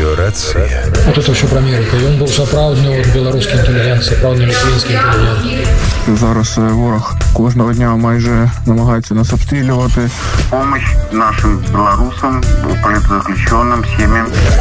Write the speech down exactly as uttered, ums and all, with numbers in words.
Радіо Рація. Вот это все про Америку. Він був сапраўдны от беларускі інтэлігент, сапраўдны літвінскі інтэлігент. Зараз ворог кожного дня майже намагається нас обстрілювати. Помощь нашим белорусам, политзаключенным, семьям.